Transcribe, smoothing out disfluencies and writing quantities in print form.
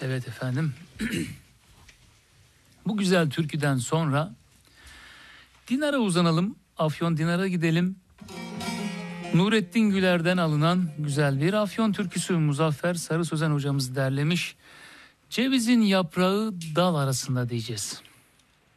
Evet efendim. Bu güzel türküden sonra Dinar'a uzanalım. Afyon Dinar'a gidelim. Nurettin Güler'den alınan güzel bir Afyon türküsü Muzaffer Sarı Sözen hocamız derlemiş. Cevizin yaprağı dal arasında diyeceğiz.